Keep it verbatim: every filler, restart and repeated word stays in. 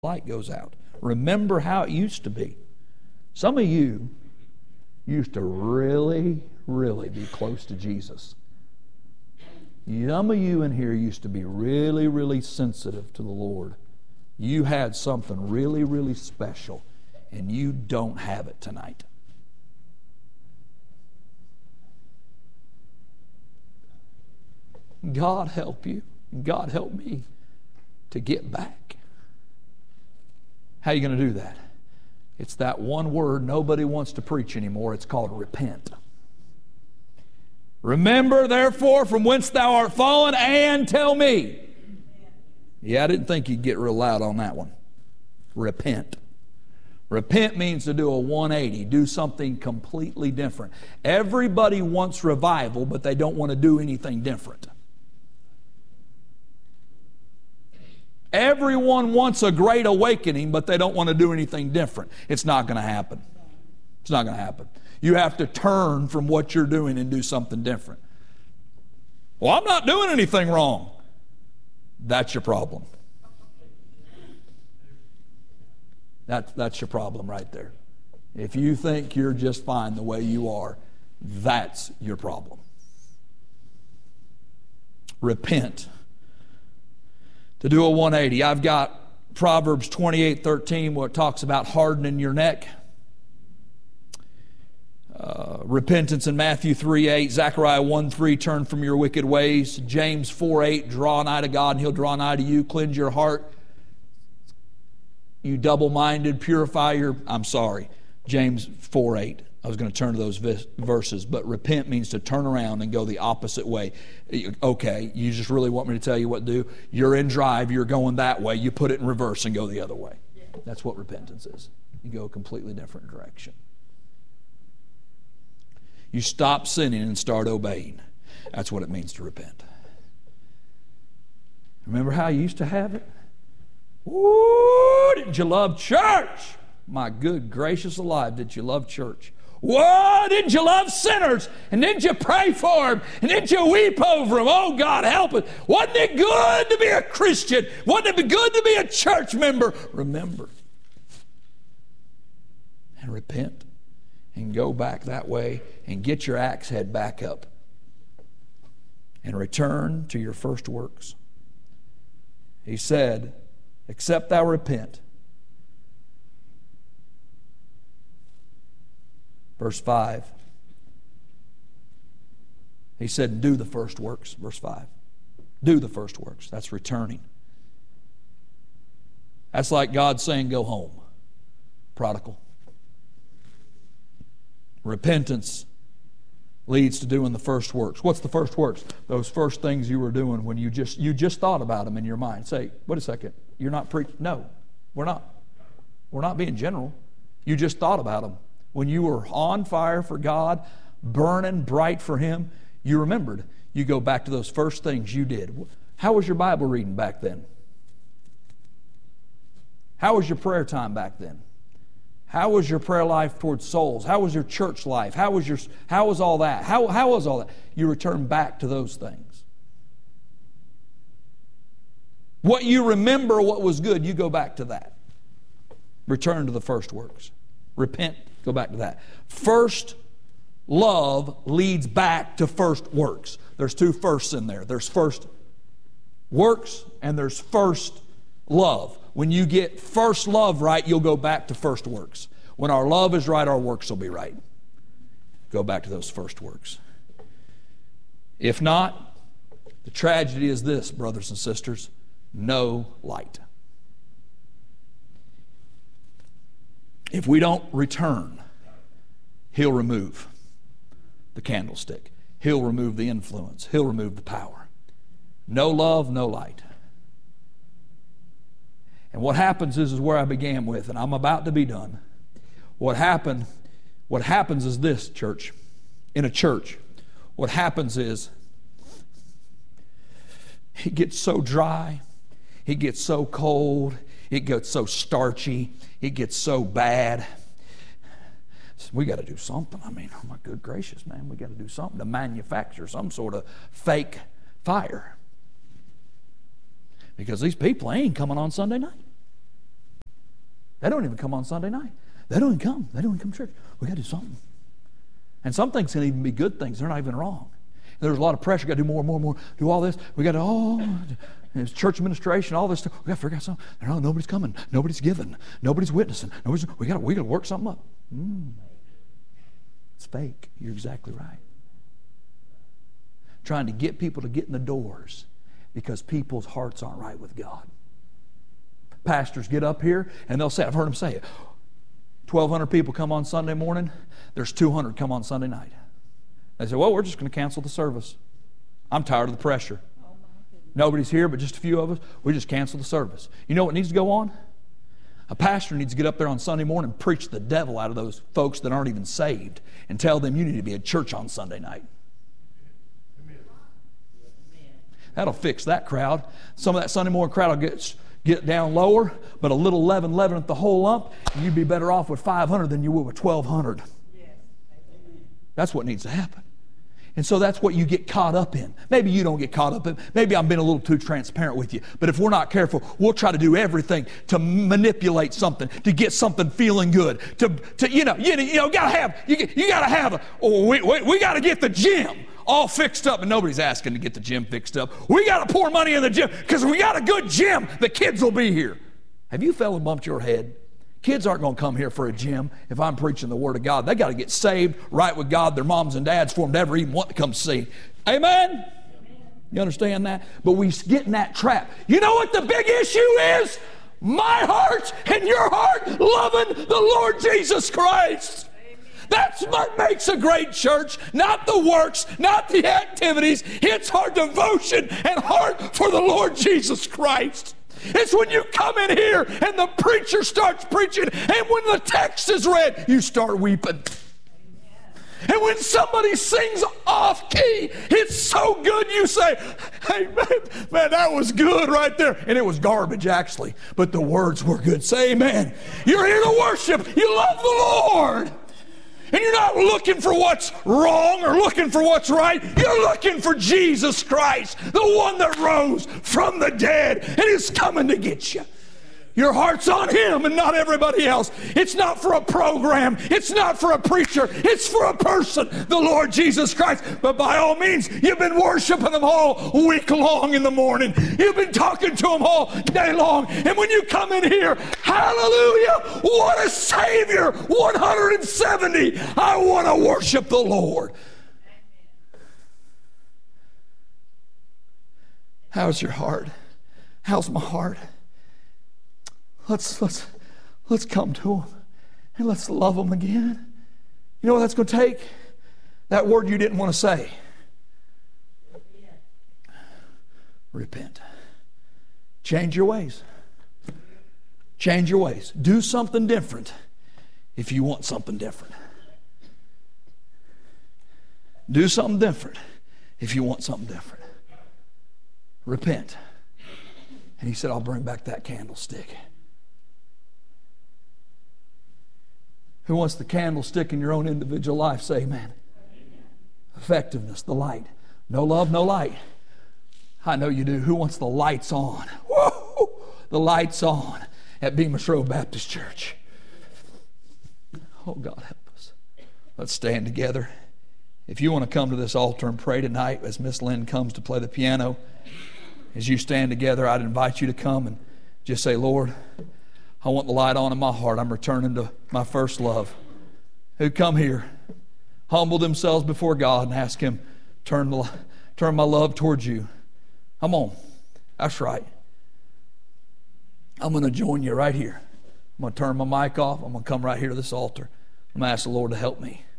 light goes out. Remember how it used to be. Some of you used to really, really be close to Jesus. Some of you in here used to be really, really sensitive to the Lord. You had something really, really special, and you don't have it tonight. God help you. God help me to get back. How are you going to do that? It's that one word nobody wants to preach anymore. It's called repent. Remember, therefore, from whence thou art fallen, and tell me. Yeah, I didn't think you'd get real loud on that one. Repent. Repent means to do a one eighty, do something completely different. Everybody wants revival, but they don't want to do anything different. Everyone wants a great awakening, but they don't want to do anything different. It's not going to happen. It's not going to happen. You have to turn from what you're doing and do something different. Well, I'm not doing anything wrong. That's your problem. That, that's your problem right there. If you think you're just fine the way you are, that's your problem. Repent. To do a one eighty, I've got Proverbs twenty-eight thirteen where it talks about hardening your neck. Uh, repentance in Matthew three eight, Zechariah one three, turn from your wicked ways. James four eight, draw nigh to God and He'll draw nigh to you. Cleanse your heart. You double-minded, purify your... I'm sorry, James four eight. I was going to turn to those verses, but repent means to turn around and go the opposite way. Okay, you just really want me to tell you what to do? You're in drive, you're going that way. You put it in reverse and go the other way. That's what repentance is. You go a completely different direction. You stop sinning and start obeying. That's what it means to repent. Remember how you used to have it? Ooh, didn't you love church? My good gracious alive, did you love church? Whoa, didn't you love sinners? And didn't you pray for them? And didn't you weep over them? Oh, God, help us. Wasn't it good to be a Christian? Wasn't it good to be a church member? Remember. And repent. And go back that way. And get your axe head back up. And return to your first works. He said, except thou repent. Verse five. He said, do the first works. Verse five. Do the first works. That's returning. That's like God saying, go home. Prodigal. Repentance leads to doing the first works. What's the first works? Those first things you were doing when you just you just thought about them in your mind. Say, wait a second. You're not preaching. No, we're not. We're not being general. You just thought about them. When you were on fire for God, burning bright for Him, you remembered. You go back to those first things you did. How was your Bible reading back then? How was your prayer time back then? How was your prayer life towards souls? How was your church life? How was your how was all that? How, how was all that? You return back to those things. What you remember what was good, you go back to that. Return to the first works. Repent. Go back to that. First love leads back to first works. There's two firsts in there. There's first works and there's first love. When you get first love right, you'll go back to first works. When our love is right, our works will be right. Go back to those first works. If not, the tragedy is this, brothers and sisters, no light. If we don't return, He'll remove the candlestick. He'll remove the influence. He'll remove the power. No love, no light. And what happens is, is where I began with, and I'm about to be done. What happened, what happens is this, church. In a church, what happens is it gets so dry, it gets so cold, it gets so starchy, it gets so bad. We got to do something. I mean, oh my good gracious, man, we got to do something to manufacture some sort of fake fire. Because these people ain't coming on Sunday night. They don't even come on Sunday night. They don't even come. They don't even come to church. We got to do something. And some things can even be good things. They're not even wrong. There's a lot of pressure. Got to do more and more and more. Do all this. We got to, oh, it's church administration, all this stuff. We got to figure out something. No, nobody's coming. Nobody's giving. Nobody's witnessing. Nobody's, we got to we got to work something up. Mm. It's fake. You're exactly right. Trying to get people to get in the doors because people's hearts aren't right with God. Pastors get up here and they'll say, I've heard them say it, twelve hundred people come on Sunday morning, there's two hundred come on Sunday night. They say, well, we're just going to cancel the service. I'm tired of the pressure. Nobody's here but just a few of us. We just cancel the service. You know what needs to go on? A pastor needs to get up there on Sunday morning and preach the devil out of those folks that aren't even saved and tell them you need to be at church on Sunday night. That'll fix that crowd. Some of that Sunday morning crowd will get, get down lower, but a little leaven leaveneth the whole lump, and you'd be better off with five hundred than you would with twelve hundred. That's what needs to happen. And so that's what you get caught up in. Maybe you don't get caught up in. Maybe I'm being a little too transparent with you. But if we're not careful, we'll try to do everything to manipulate something, to get something feeling good. To, to you know, you, you know, gotta have you, you gotta have a. Oh, we we, we got to get the gym all fixed up, and nobody's asking to get the gym fixed up. We got to pour money in the gym because we got a good gym. The kids will be here. Have you fell and bumped your head? Kids aren't going to come here for a gym if I'm preaching the Word of God. They got to get saved, right with God, their moms and dads, for them to ever even want to come see. Amen? You understand that? But we get in that trap. You know what the big issue is? My heart and your heart loving the Lord Jesus Christ. That's what makes a great church, not the works, not the activities. It's our devotion and heart for the Lord Jesus Christ. It's when you come in here and the preacher starts preaching, and when the text is read, you start weeping. And when somebody sings off key, it's so good you say, hey, man, man, that was good right there. And it was garbage, actually, but the words were good. Say amen. You're here to worship. You love the Lord. And you're not looking for what's wrong or looking for what's right. You're looking for Jesus Christ, the one that rose from the dead and is coming to get you. Your heart's on Him and not everybody else. It's not for a program. It's not for a preacher. It's for a person, the Lord Jesus Christ. But by all means, you've been worshiping Him all week long in the morning. You've been talking to Him all day long. And when you come in here, hallelujah, what a Savior, one hundred seventy. I want to worship the Lord. How's your heart? How's my heart? Let's, let's, let's come to Him and let's love Him again. You know what that's going to take? That word you didn't want to say. Repent. Repent. Change your ways. Change your ways. Do something different if you want something different. Do something different if you want something different. Repent. And He said, I'll bring back that candlestick. Who wants the candlestick in your own individual life? Say amen. Amen. Effectiveness, the light. No love, no light. I know you do. Who wants the lights on? Woo! The lights on at Bemis Road Baptist Church. Oh, God help us. Let's stand together. If you want to come to this altar and pray tonight as Miss Lynn comes to play the piano, as you stand together, I'd invite you to come and just say, Lord, I want the light on in my heart. I'm returning to my first love. Who come here, humble themselves before God and ask Him, turn, the, turn my love towards you. Come on. That's right. I'm going to join you right here. I'm going to turn my mic off. I'm going to come right here to this altar. I'm going to ask the Lord to help me.